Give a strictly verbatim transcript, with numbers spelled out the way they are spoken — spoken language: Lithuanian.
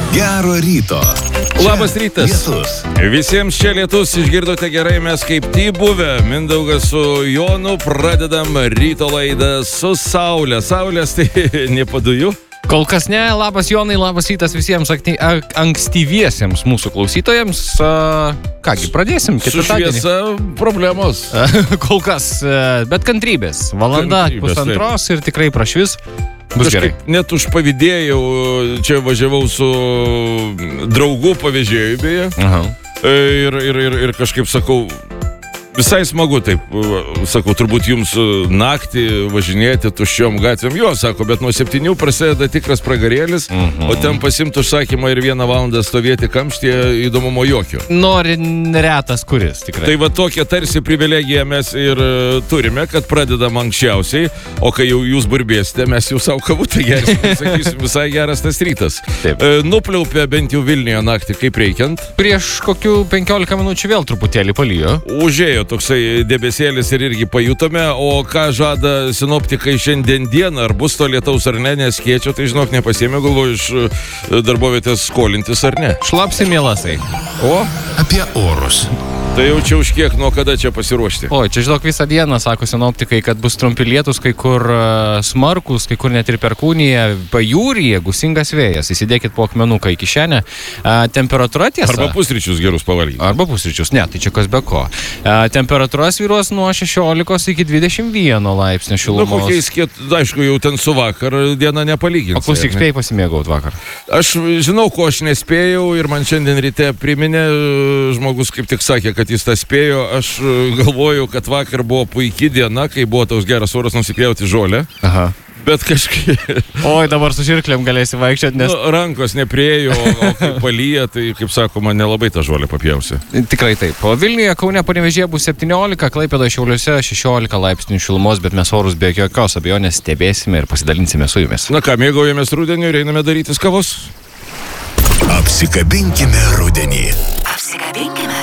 Gero ryto. Labas rytas. Lietus. Visiems čia lietus, išgirdote gerai, mes kaip ty buvę. Mindaugas su Jonu pradedam ryto laidą su Saulė. Saulės tai nepadujų. Kol kas ne, labas Jonai, labas rytas visiems akti, a, ankstyviesiems mūsų klausytojams. A, kągi, pradėsim Su šviesa problemos. Kol kas, a, bet kantrybės. Valanda Kantrybės, pusantros ir tikrai prašvis. Bus gerai. Kažkaip net užpavydėjau, čia važiavau su draugu pavėžėjui beje. Aha. Ir, ir, ir, ir kažkaip sakau, visai smagu taip, sakau, turbūt jums naktį važinėti tuščiom gatvėm. Jo, sako, bet nuo septynių prasideda tikras pragarėlis, mhm. o ten pasimt užsakymą ir vieną valandą stovėti kamštyje įdomumo jokio. Nori retas kuris, tikrai. Tai va tokią tarsi privilegiją mes ir turime, kad pradedam anksčiausiai, o kai jau jūs burbėsite, mes jau savo kavutę gersime, sakysim, visai geras tas rytas. Taip. E, nupliaupė bent jau Vilniuje naktį, kaip reikiant. Prieš kokių penkiolika minučių vėl truputėlį palijo. Užėjo toksai debesėlis ir irgi pajutome, o ką žada sinoptikai šiandien dieną, ar bus to lietaus ar ne, nes kiečio, tai žinok, nepasiėmė, galvoju, iš darbovietės skolintis ar ne. Šlapsi mielasai. O? Apie orus. Tai jau čia už kiek, nuo kada čia pasiruošti? O, čia žinok visą dieną, sako sinoptikai, kad bus trumpi lietus, kai kur uh, smarkus, kai kur net ir perkūnija, pajūryje gusingas vėjas. Įsidėkit po akmenuką į kišenę. Uh, temperatūra tiesa. Arba pusryčius gerus pavalgyti. Arba pusryčius, ne, tai čia kas be ko. Uh, temperatūra svyruos nuo šešiolikos iki dvidešimt vieno laipsnio Nu, šilumos. kokiais kiet, aišku, jau ten su vakar dieną nepalyginsi. O klausyk, spėjai pasimėgaut vakar. Aš žinau, ko aš nespėjau ir man šiandien ryte priminė, žmogus kaip tik sakė, kad jis tą spėjo. Aš galvoju, kad vakar buvo puikia diena, kai buvo toks geras oras nusipjauti žolę. Aha. Bet kažkaip... Oi, dabar su žirklėm galėsi vaikščioti, nes... Nu, rankos nepriejo, o, o kai palyja, tai, kaip sakoma, nelabai tą žolę papjausi. Tikrai taip. O Vilniuje, Kaune, Panevėžyje bus septyniolika, Klaipėdoje, Šiauliuose šešiolika laipsnių šilumos, bet mes orus be jokios abejonės stebėsime ir pasidalinsime su jumis. Na ką, mėgaujamės rudeniu ir einame darytis kavos. Apsikabinkime rudenį. Apsikabinkime.